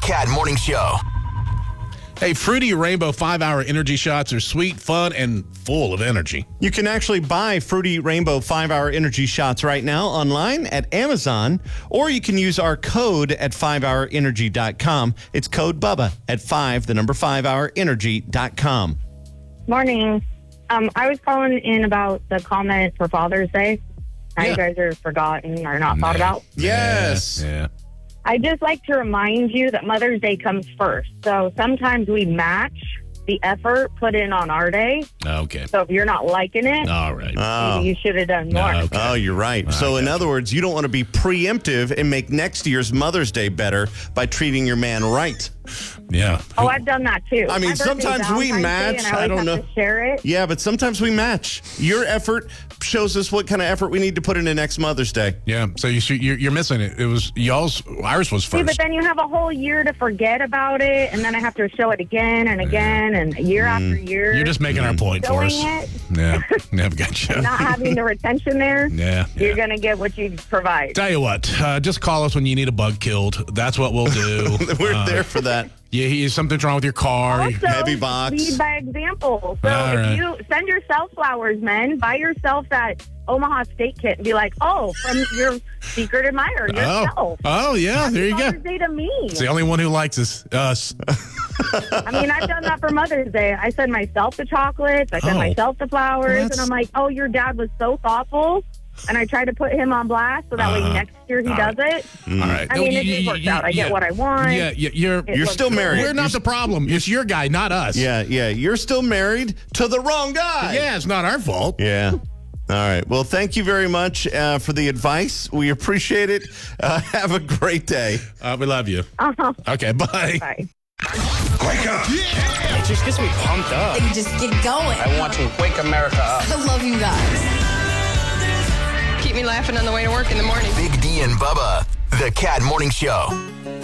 Cat Morning Show. Hey, Fruity Rainbow 5-Hour Energy Shots are sweet, fun, and full of energy. You can actually buy Fruity Rainbow 5-Hour Energy Shots right now online at Amazon, or you can use our code at 5hourenergy.com. It's code BUBBA at 5hourenergy.com. Morning. I was calling in about the comment for Father's Day. Now you guys are forgotten or not thought about. Yes. Yeah. I'd just like to remind you that Mother's Day comes first. So sometimes we match the effort put in on our day. Okay. So if you're not liking it, All right. maybe you should have done more. Okay. Oh, you're right. So in other words, you don't want to be preemptive and make next year's Mother's Day better by treating your man right. Yeah. Oh, I've done that too. I mean, My birthday's sometimes we Valentine's Day, match. and I I don't always know. have to share it. Yeah, but sometimes we match. Your effort shows us what kind of effort we need to put into next Mother's Day. Yeah. So you're missing it. It was ours was See, but first. then you have a whole year to forget about it, and then I have to show it again and again, and year after year. You're just making our point for us. Showing it. Yeah. Never got you. Not having the retention there. Yeah. You're going to get what you provide. Tell you what, just call us when you need a bug killed. That's what we'll do. We're there for that. Yeah, something's wrong with your car. Also, Heavy box. lead by example. So All if right. you send yourself flowers, men, buy yourself that Omaha Steak kit and be like, oh, from your secret admirer, yourself. Oh, yeah, there you go. Mother's Day to me. It's the only one who likes us. I mean, I've done that for Mother's Day. I send myself the chocolates. I send myself the flowers. That's- And I'm like, oh, your dad was so thoughtful. And I try to put him on blast so that way next year he does it. All right. I mean, it just works out. I get what I want. Yeah, you're looks still married. We're not the problem. It's your guy, not us. Yeah. You're still married to the wrong guy. Yeah, it's not our fault. Yeah. All right. Well, thank you very much for the advice. We appreciate it. Have a great day. We love you. Okay, bye. Bye. Wake up. It just gets me pumped up. And just get going. I want to wake America up. I love you guys. Keep me laughing on the way to work in the morning. Big D and Bubba, the Cat Morning Show.